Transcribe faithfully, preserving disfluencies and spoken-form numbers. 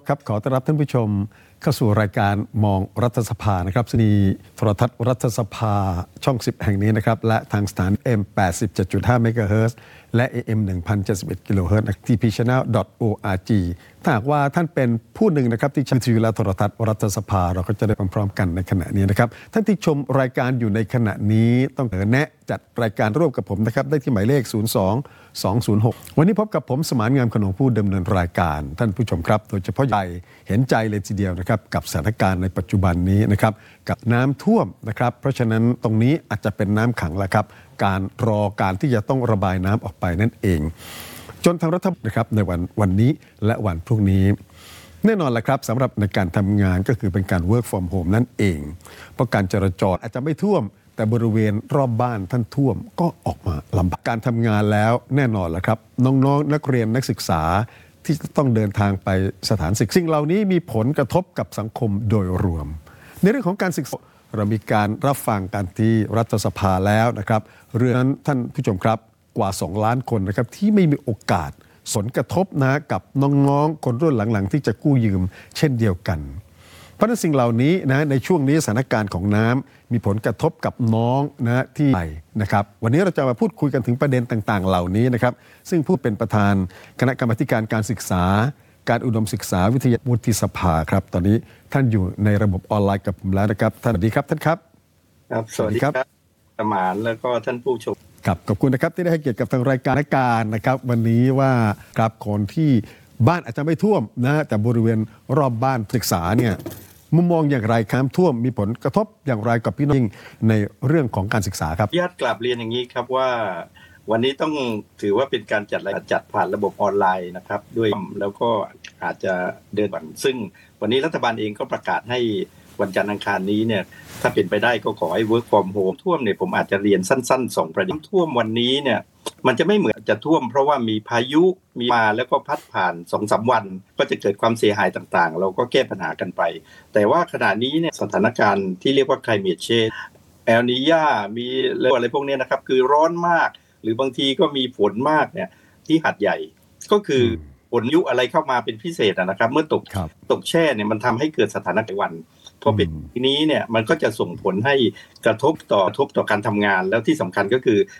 ครับขอต้อนรับท่านผู้ชมเข้าสู่รายการมองรัฐสภานะครับสถานีโทรทัศน์รัฐสภาช่องสิบแห่งนี้นะครับและทางสถานี เอ็ม แปดสิบเจ็ดจุดห้า เมกะเฮิรตซ์และ เอ เอ็ม หนึ่งพันเจ็ดสิบเอ็ด กิโลเฮิรตซ์ ที พี Channel ดอท โอ อาร์ จี ถ้าหากว่าท่านเป็นผู้หนึ่งนะครับที่ใช้วิทยุและโทรทัศน์รัฐสภาเราก็จะได้พร้อมๆกันในขณะนี้นะครับท่านที่ชมรายการอยู่ในขณะนี้ต้องเสนอแนะจัดรายการร่วมกับผมนะครับได้ที่หมายเลขศูนย์ สอง สอง ศูนย์ หกวันนี้พบกับผมสมานงามขนงผู้ดำเนินรายการท่านผู้ชมครับโดยเฉพาะใหญ่เห็นใจเลยทีเดียวนะครับกับสถานการณ์ในปัจจุบันนี้นะครับกับน้ำท่วมนะครับเพราะฉะนั้นตรงนี้อาจจะเป็นน้ำขังแล้วครับการรอการที่จะต้องระบายน้ำออกไปนั่นเองจนทางรัฐบาลนะครับในวันวันนี้และวันพรุ่งนี้แน่นอนแหละครับสำหรับในการทำงานก็คือเป็นการ work from home นั่นเองเพราะการจราจรอาจจะไม่ท่วมแต่บริเวณรอบบ้านท่านท่วมก็ออกมาลำบากการทำงานแล้วแน่นอนแหละครับน้องๆนักเรียนนักศึกษาที่ต้องเดินทางไปสถานศึกษาสิ่งเหล่านี้มีผลกระทบกับสังคมโดยรวมในเรื่องของการศึกษาเรามีการรับฟังกันที่รัฐสภาแล้วนะครับเรื่องนั้นท่านผู้ชมครับกว่าสองล้านคนนะครับที่ไม่มีโอกาสผลกระทบนะกับน้องๆคนรุ่นหลังๆที่จะกู้ยืมเช่นเดียวกันเพราะฉะนั้นสิ่งเหล่านี้นะในช่วงนี้สถานการณ์ของน้ำมีผลกระทบกับน้องนะที่ไปนะครับวันนี้เราจะมาพูดคุยกันถึงประเด็นต่างๆเหล่านี้นะครับซึ่งผู้เป็นประธานคณะกรรมาธิการการศึกษาการอุดมศึกษาวิทยาวุฒิสภาครับตอนนี้ท่านอยู่ในระบบออนไลน์กับผมแล้วนะครับท่านสวัสดีครับท่านครับครับสวัสดีครับสมานแล้วก็ท่านผู้ชมครับขอบคุณนะครับที่ได้ให้เกียรติกับทางรายการการนะครับวันนี้ว่าครับคนที่บ้านอาจจะไม่ท่วมนะแต่บริเวณรอบบ้านศึกษาเนี่ยมุมมองอย่างไรครับท่วมมีผลกระทบอย่างไรกับพี่น้องในเรื่องของการศึกษาครับญาติกลับเรียนอย่างนี้ครับว่าวันนี้ต้องถือว่าเป็นการจัดรายการจัดผ่านระบบออนไลน์นะครับด้วยแล้วก็อาจจะเดินวันซึ่งวันนี้รัฐบาลเองก็ประกาศให้วันจันทร์อังคารนี้เนี่ยถ้าเป็นไปได้ก็ขอให้ work from home ท่วมเนี่ยผมอาจจะเรียนสั้นๆสองประเด็นท่วมวันนี้เนี่ยมันจะไม่เหมือนจะท่วมเพราะว่ามีพายุมีมาแล้วก็พัดผ่าน สองสาม วันก็จะเกิดความเสียหายต่างๆเราก็แก้ปัญหากันไปแต่ว่าขณะนี้เนี่ยสถานการณ์ที่เรียกว่า climate change แอลนีญามีอะไรพวกนี้นะครับคือร้อนมากหรือบางทีก็มีฝนมากเนี่ยที่หาดใหญ่ก็คือฝนยุอะไรเข้ามาเป็นพิเศษนะครับเมื่อตกตกแช่เนี่ยมันทำให้เกิดสถานการณ์วันพอเป็นทีนี้เนี่ยมันก็จะส่งผลให้กระทบต่อกระทบต่อการทำงานแล้วที่สำคัญก็คือ